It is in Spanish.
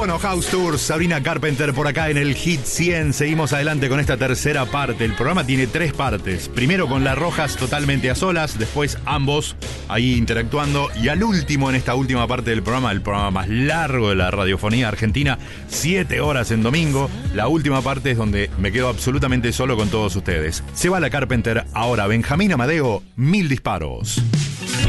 Bueno, House Tours, Sabrina Carpenter por acá en el Hit 100. Seguimos adelante con esta tercera parte. El programa tiene 3 partes. Primero con Las Rojas totalmente a solas, después ambos ahí interactuando. Y al último, en esta última parte del programa, el programa más largo de la radiofonía argentina, 7 horas en domingo. La última parte es donde me quedo absolutamente solo con todos ustedes. Se va la Carpenter, ahora Benjamín Amadeo, 1000 disparos.